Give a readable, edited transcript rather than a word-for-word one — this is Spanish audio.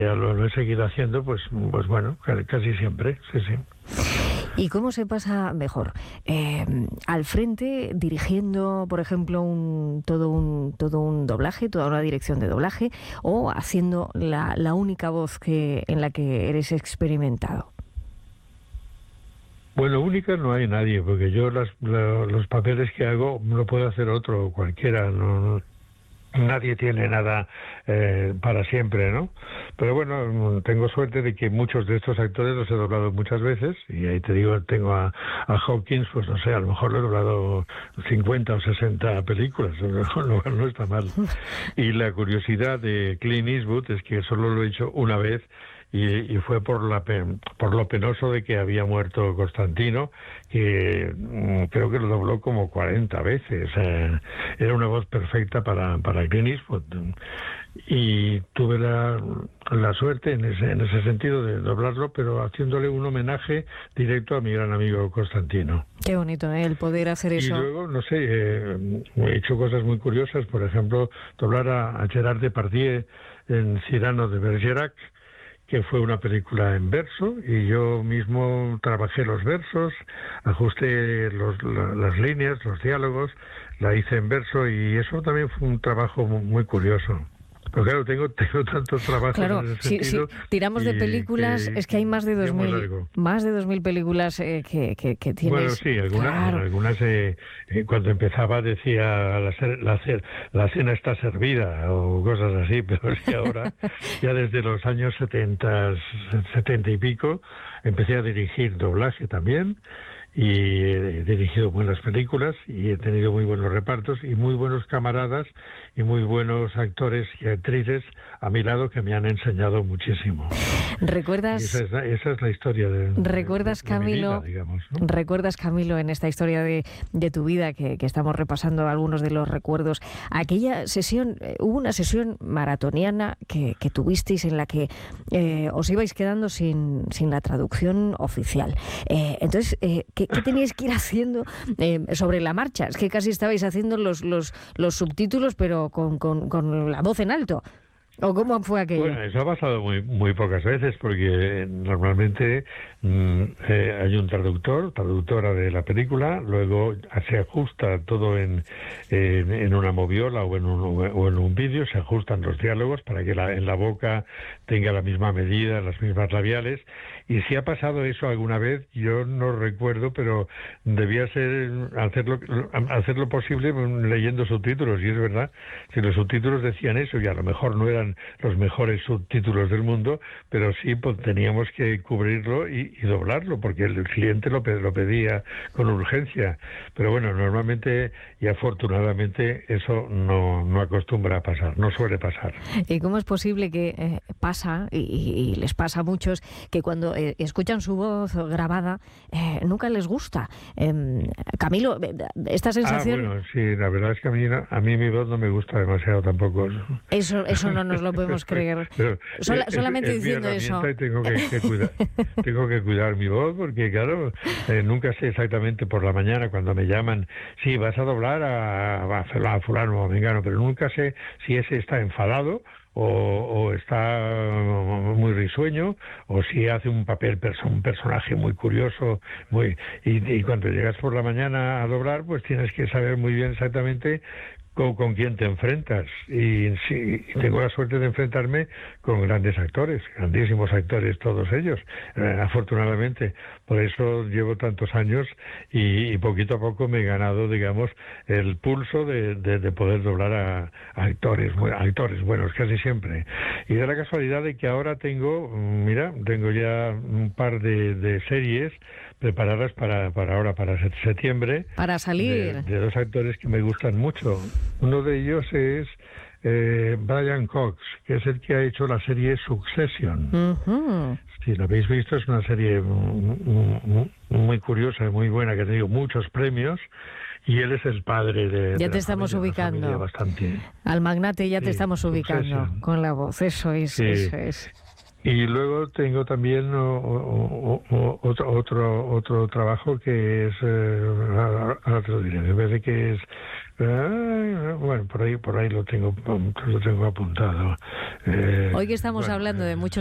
ya lo he seguido haciendo, pues bueno, casi siempre, sí. ¿Y cómo se pasa mejor? ¿Al frente, dirigiendo, por ejemplo, todo un doblaje, toda una dirección de doblaje, o haciendo la única voz en la que eres experimentado? Bueno, única no hay nadie, porque yo los papeles que hago lo puede hacer otro, cualquiera, no, nadie tiene nada para siempre, ¿no? Pero bueno, tengo suerte de que muchos de estos actores los he doblado muchas veces, y ahí te digo, tengo a Hawkins, pues no sé, a lo mejor lo he doblado 50 o 60 películas, no está mal. Y la curiosidad de Clint Eastwood es que solo lo he hecho una vez, y fue por lo penoso de que había muerto Constantino, que creo que lo dobló como 40 veces. Era una voz perfecta para Clint Eastwood. Y tuve la suerte en ese sentido de doblarlo, pero haciéndole un homenaje directo a mi gran amigo Constantino. Qué bonito, ¿eh? El poder hacer eso. Y luego, no sé, he hecho cosas muy curiosas, por ejemplo, doblar a Gerard Depardieu en Cyrano de Bergerac, que fue una película en verso, y yo mismo trabajé los versos, ajusté las líneas, los diálogos, la hice en verso, y eso también fue un trabajo muy curioso. Pero claro, tengo tantos trabajos en ese sentido. Si tiramos de películas, es que hay más de 2.000 películas que tienes. Bueno, sí, algunas cuando empezaba decía la cena está servida o cosas así, pero sí ahora, ya desde los años 70 y pico, empecé a dirigir doblaje también, y he dirigido buenas películas y he tenido muy buenos repartos y muy buenos camaradas y muy buenos actores y actrices a mi lado que me han enseñado muchísimo. ¿Recuerdas? Esa es la historia ¿Recuerdas, Camilo, de mi vida, digamos, ¿no? ¿Recuerdas, Camilo, en esta historia de tu vida que estamos repasando algunos de los recuerdos, aquella sesión, hubo una sesión maratoniana que tuvisteis en la que os ibais quedando sin la traducción oficial? Entonces, ¿qué teníais que ir haciendo sobre la marcha? Es que casi estabais haciendo los subtítulos, pero con la voz en alto. ¿O cómo fue aquello? Bueno, eso ha pasado muy pocas veces, porque normalmente hay un traductora de la película, luego se ajusta todo en una moviola o en un vídeo, se ajustan los diálogos para que en la boca tenga la misma medida, las mismas labiales, y si ha pasado eso alguna vez, yo no recuerdo, pero debía ser hacer lo posible leyendo subtítulos, y es verdad, si los subtítulos decían eso, y a lo mejor no eran los mejores subtítulos del mundo, pero sí teníamos que cubrirlo y doblarlo, porque el cliente lo pedía con urgencia. Pero bueno, normalmente y afortunadamente eso no acostumbra a pasar, no suele pasar. ¿Y cómo es posible que pasa, y les pasa a muchos, que cuando escuchan su voz grabada nunca les gusta? Camilo, esta sensación... Bueno, sí, la verdad es que a mí mi voz no me gusta demasiado tampoco. Eso no nos lo podemos creer. Pero solamente es diciendo eso. Y tengo que cuidar mi voz, porque claro, nunca sé exactamente por la mañana cuando me llaman, sí, vas a doblar a fulano o a mengano, pero nunca sé si ese está enfadado o está muy risueño, o si hace un personaje muy curioso, y cuando llegas por la mañana a doblar, pues tienes que saber muy bien exactamente con quién te enfrentas, y sí, tengo la suerte de enfrentarme con grandes actores, grandísimos actores todos ellos, afortunadamente. Por eso llevo tantos años y poquito a poco me he ganado, digamos, el pulso de poder doblar a actores buenos casi siempre. Y da la casualidad de que ahora tengo ya un par de series preparadas para septiembre, para salir, de dos actores que me gustan mucho. Uno de ellos es Brian Cox, que es el que ha hecho la serie Succession. Uh-huh. Si la habéis visto, es una serie muy curiosa y muy buena, que ha tenido muchos premios, y él es el padre de... Ya te estamos ubicando. Al magnate ya te estamos ubicando Succession. Con la voz, eso es. Y luego tengo también otro trabajo que es, ahora te lo diré, me parece que es Bueno, por ahí lo tengo apuntado. Hoy que estamos hablando de muchos